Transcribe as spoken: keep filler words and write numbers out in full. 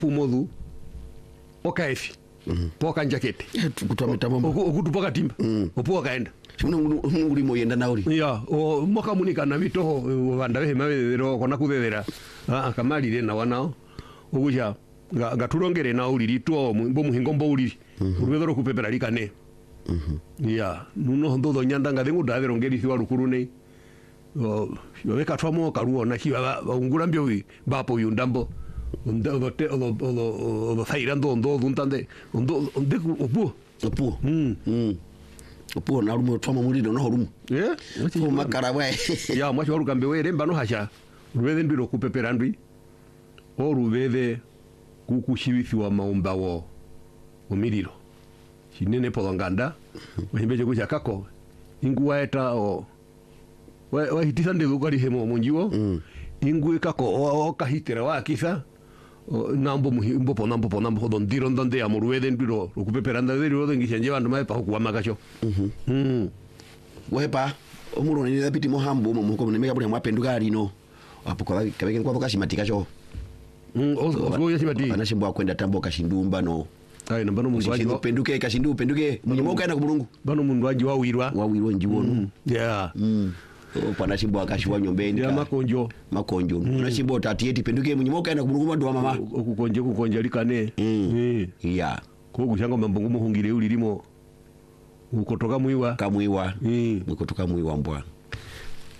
pumodhu okaefi Mhm. poka njakete kutameta mambo okutupoka timba opo kaenda nguli moyenda nauri ya o moka munika na bitoho banda behe mabero kona kuthethera akamalire na wanao uguja gatulongere na uliri to mbo muhingo mbo uliri urubethoro kupepera likane ya nuno ndodo nyanda ngathengu ndathero ngeri thiwa rukuru nei o yobeka twamo karuona kiba ungura mbyo bapo yundambo ndo te o o o fairando ndo duntande ndo ndo opu opu mm mm opu na rumo twamo muri no horumo eh o makara we ya mwacho rukambe we remba no hasha rubethe ndiro kupepera ndwi o rubethe kukushibithi wa maumba wo omiriro shinene podonganda wahimbeje kuja kako inguwa eta o wa wa hitisa ndego kali hemo munjiwo mm inguwa kako o, o kahitera wa kisa nambo muhimbo po nambo po nambo dondiro ndonde ya muruwede ndiro rukupeperanda ndiro ngisha nje bandu mai pa kuwa makacho mhm mm wepa omuro ni dapiti mohambo mo ko nemeka buli mwapenduka lino apo kwa kabeke kwa kashimatika cho mm ozo yashimati anashimbo akwenda tambo kashindumba no ai nambano mundu waji penduke kashindu penduke munyimo kaenda ku mulungu bano mundu waji wa wirwa wa wirwa njiwono yeah mm o pana shimbo akashwa nyombeni ya makonjo makonjo na shimbo tatieti penduke munyimo kaenda ku mulungu madu wa mama okukonje kukonje likane mm yeah ko gushanga mbongo muhungire ulirimo ukotoka muiwa kamwiwa mm ukotoka muiwa mbwa